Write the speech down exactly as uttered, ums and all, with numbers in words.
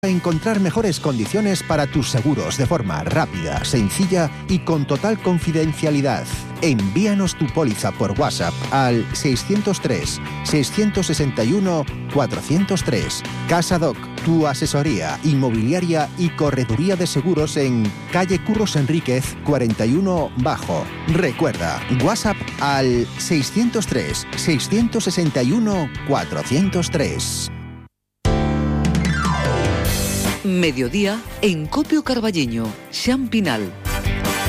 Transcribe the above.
Encontrar mejores condiciones para tus seguros de forma rápida, sencilla y con total confidencialidad. Envíanos tu póliza por WhatsApp al seiscientos tres, seiscientos sesenta y uno, cuatrocientos tres. CasaDoc, tu asesoría inmobiliaria y correduría de seguros en calle Curros Enríquez cuarenta y uno Bajo. Recuerda, WhatsApp al seiscientos tres, seiscientos sesenta y uno, cuatrocientos tres. Mediodía en Copio Carballiño, Xan Pinal.